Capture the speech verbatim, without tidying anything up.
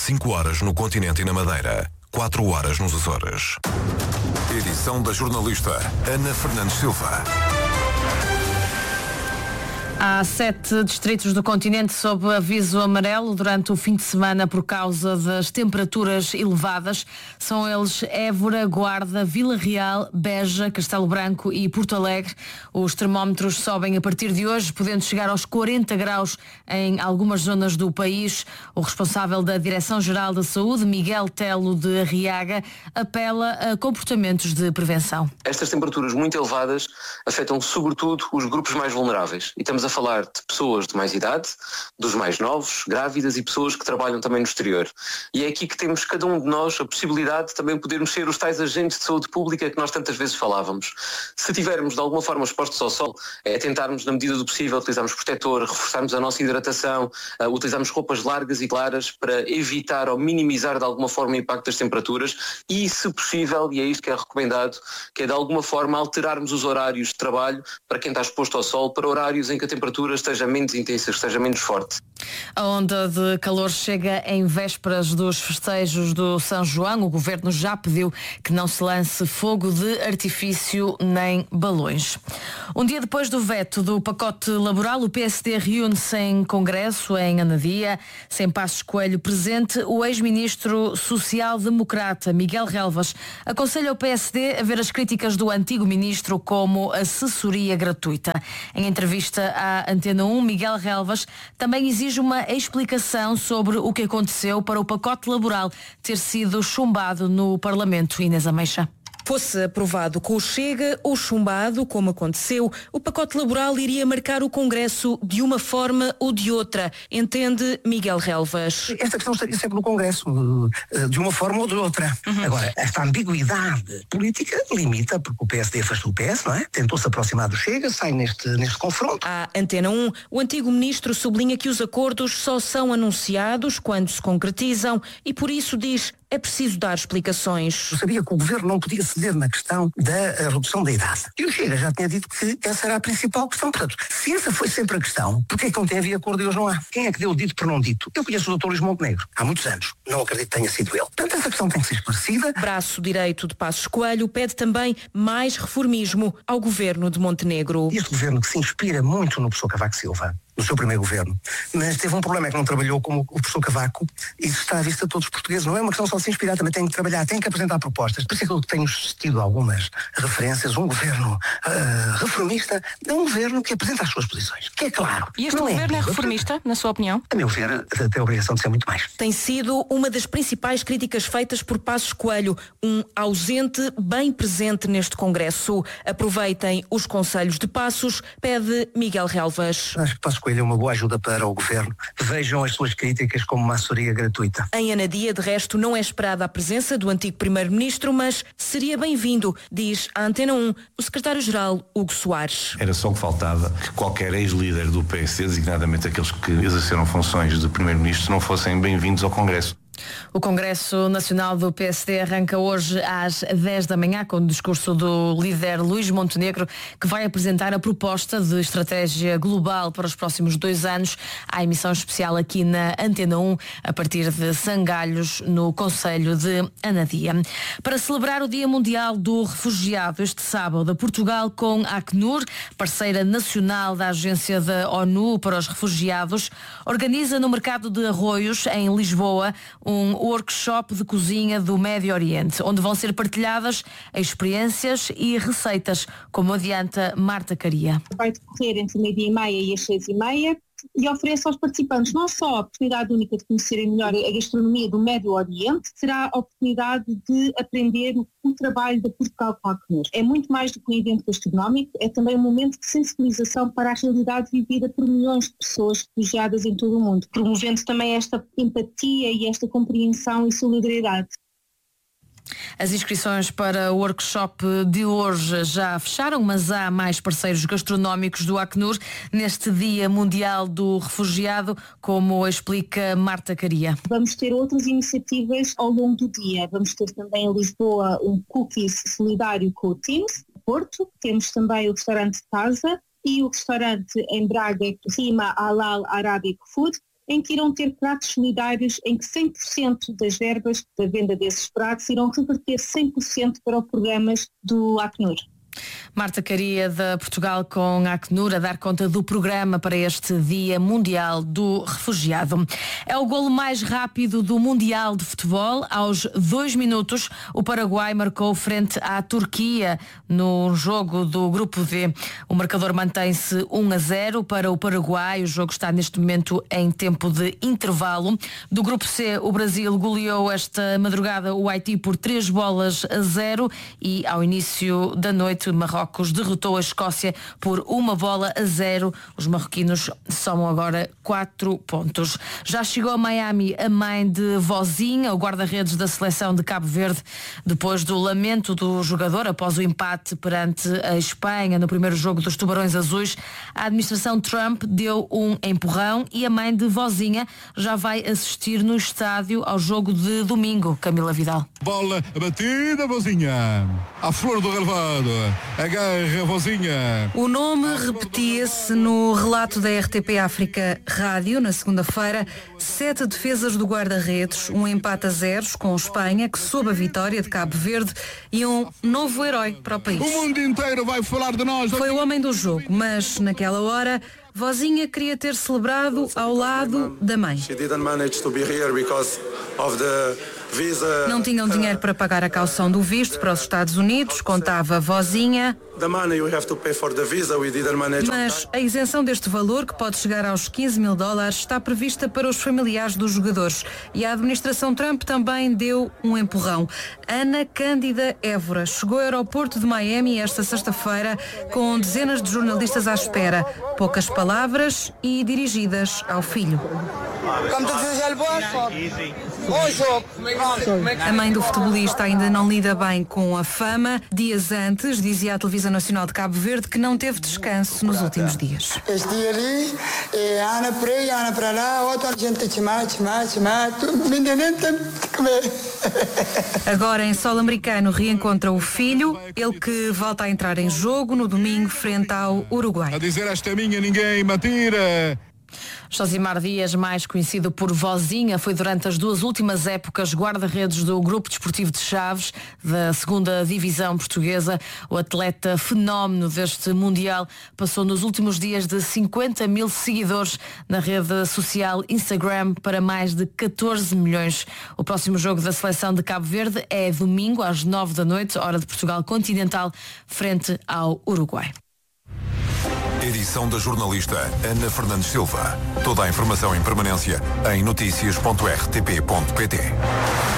cinco horas no continente e na Madeira, quatro horas nos Açores. Edição da jornalista Ana Fernandes Silva. Há sete distritos do continente sob aviso amarelo durante o fim de semana por causa das temperaturas elevadas. São eles Évora, Guarda, Vila Real, Beja, Castelo Branco e Porto Alegre. Os termómetros sobem a partir de hoje, podendo chegar aos quarenta graus em algumas zonas do país. O responsável da Direção-Geral da Saúde, Miguel Telo de Arriaga, apela a comportamentos de prevenção. Estas temperaturas muito elevadas afetam sobretudo os grupos mais vulneráveis. E estamos a falar de pessoas de mais idade, dos mais novos, grávidas e pessoas que trabalham também no exterior. E é aqui que temos cada um de nós a possibilidade de também podermos ser os tais agentes de saúde pública que nós tantas vezes falávamos. Se tivermos de alguma forma expostos ao sol, é tentarmos na medida do possível utilizarmos protetor, reforçarmos a nossa hidratação, uh, utilizarmos roupas largas e claras para evitar ou minimizar de alguma forma o impacto das temperaturas e, se possível, e é isto que é recomendado, que é de alguma forma alterarmos os horários de trabalho para quem está exposto ao sol, para horários em que a temperatura esteja menos intensa, esteja menos forte. A onda de calor chega em vésperas dos festejos do São João. O Governo já pediu que não se lance fogo de artifício nem balões. Um dia depois do veto do pacote laboral, o P S D reúne-se em congresso em Anadia. Sem Passos Coelho presente, o ex-ministro social-democrata Miguel Relvas aconselha o P S D a ver as críticas do antigo ministro como assessoria gratuita. Em entrevista à Antena um, Miguel Relvas também exige uma explicação sobre o que aconteceu para o pacote laboral ter sido chumbado no Parlamento. Inês Ameixa. Fosse aprovado com o Chega ou chumbado, como aconteceu, o pacote laboral iria marcar o Congresso de uma forma ou de outra, entende Miguel Relvas. Esta questão estaria sempre no Congresso, de uma forma ou de outra. Uhum. Agora, esta ambiguidade política limita, porque o P S D afastou o P S, não é? Tentou-se aproximar do Chega, sai neste, neste confronto. À Antena um, o antigo ministro sublinha que os acordos só são anunciados quando se concretizam e por isso diz: é preciso dar explicações. Eu sabia que o Governo não podia ceder na questão da redução da idade. E o Chega já tinha dito que essa era a principal questão. Portanto, se essa foi sempre a questão, porquê é que ontem havia acordo e hoje não há? Quem é que deu o dito por não dito? Eu conheço o doutor Luís Montenegro há muitos anos. Não acredito que tenha sido ele. Portanto, essa questão tem que ser esclarecida. Braço direito de Passos Coelho pede também mais reformismo ao Governo de Montenegro. Este Governo que se inspira muito no professor Cavaco Silva, no seu primeiro governo, mas teve um problema, é que não trabalhou como o professor Cavaco, e isso está à vista de todos os portugueses. Não é uma questão só de se inspirar, também tem que trabalhar, tem que apresentar propostas. Por isso é que eu tenho assistido a algumas referências. Um governo uh, reformista é um governo que apresenta as suas posições, que é claro. E este governo é, é reformista, na sua opinião? A meu ver, tem a obrigação de ser muito mais. Tem sido uma das principais críticas feitas por Passos Coelho, um ausente bem presente neste Congresso. Aproveitem os conselhos de Passos, pede Miguel Relvas. Acho que Passos Coelho é uma boa ajuda para o Governo. Vejam as suas críticas como uma assessoria gratuita. Em Anadia, de resto, não é esperada a presença do antigo Primeiro-Ministro, mas seria bem-vindo, diz a Antena um o Secretário-Geral Hugo Soares. Era só que faltava que qualquer ex-líder do P S D, designadamente aqueles que exerceram funções de Primeiro-Ministro, não fossem bem-vindos ao Congresso. O Congresso Nacional do P S D arranca hoje às dez da manhã com o discurso do líder Luís Montenegro, que vai apresentar a proposta de estratégia global para os próximos dois anos. Há emissão especial aqui na Antena um, a partir de Sangalhos, no Concelho de Anadia. Para celebrar o Dia Mundial do Refugiado, este sábado, Portugal com a Acnur, parceira nacional da Agência da ONU para os Refugiados, organiza no Mercado de Arroios, em Lisboa, um workshop de cozinha do Médio Oriente, onde vão ser partilhadas experiências e receitas, como adianta Marta Caria. Vai decorrer entre o meio-dia e meia e as seis e meia e oferece aos participantes não só a oportunidade única de conhecerem melhor a gastronomia do Médio Oriente, será a oportunidade de aprender o, o trabalho da Portugal com a Acnur. É muito mais do que um evento gastronómico, é também um momento de sensibilização para a realidade vivida por milhões de pessoas refugiadas em todo o mundo, promovendo também esta empatia e esta compreensão e solidariedade. As inscrições para o workshop de hoje já fecharam, mas há mais parceiros gastronómicos do Acnur neste Dia Mundial do Refugiado, como explica Marta Caria. Vamos ter outras iniciativas ao longo do dia. Vamos ter também em Lisboa um cookies solidário com o Teams, Porto. Temos também o restaurante Casa e o restaurante em Braga, Rima Halal Arabic Food. em que irão ter pratos solidários, em que cem por cento das verbas da venda desses pratos irão reverter cem por cento para os programas do Acnur. Marta Caria, da Portugal com a Acnur, a dar conta do programa para este Dia Mundial do Refugiado. É o golo mais rápido do Mundial de Futebol. Aos dois minutos, o Paraguai marcou frente à Turquia no jogo do Grupo D. O marcador mantém-se um a zero para o Paraguai. O jogo está neste momento em tempo de intervalo. Do Grupo C, o Brasil goleou esta madrugada o Haiti por três bolas a zero e ao início da noite Marrocos derrotou a Escócia por uma bola a zero. Os marroquinos somam agora quatro pontos. Já chegou a Miami a mãe de Vozinha, o guarda-redes da seleção de Cabo Verde, depois do lamento do jogador após o empate perante a Espanha no primeiro jogo dos Tubarões Azuis. A administração Trump deu um empurrão e a mãe de Vozinha já vai assistir no estádio ao jogo de domingo. Camila Vidal. Bola batida, Vozinha. À flor do relevado. Agarra, Vozinha. O nome repetia-se no relato da R T P África Rádio na segunda-feira. Sete defesas do guarda-redes, um empate a zeros com Espanha, que soube a vitória de Cabo Verde, e um novo herói para o país. O mundo inteiro vai falar de nós. Foi o homem do jogo, mas naquela hora Vozinha queria ter celebrado ao lado da mãe. Não tinham dinheiro para pagar a caução do visto para os Estados Unidos, contava Vozinha. Mas a isenção deste valor, que pode chegar aos quinze mil dólares, está prevista para os familiares dos jogadores. E a administração Trump também deu um empurrão. Ana Cândida Évora chegou ao aeroporto de Miami esta sexta-feira com dezenas de jornalistas à espera. Poucas palavras e dirigidas ao filho. A mãe do futebolista ainda não lida bem com a fama. Dias antes, dizia a Televisão Nacional de Cabo Verde que não teve descanso nos últimos dias. Estive ali, Ana para aí, Ana para lá, outra gente te mate, mate, mate, nem tem que comer. Agora, em solo americano, reencontra o filho, ele que volta a entrar em jogo no domingo frente ao Uruguai. A dizer esta minha ninguém me atira. Josimar Dias, mais conhecido por Vozinha, foi durante as duas últimas épocas guarda-redes do Grupo Desportivo de Chaves, da segunda divisão portuguesa. O atleta fenómeno deste Mundial passou nos últimos dias de cinquenta mil seguidores na rede social Instagram para mais de catorze milhões. O próximo jogo da seleção de Cabo Verde é domingo às nove da noite, hora de Portugal continental, frente ao Uruguai. Edição da jornalista Ana Fernandes Silva. Toda a informação em permanência em notícias ponto r t p ponto p t.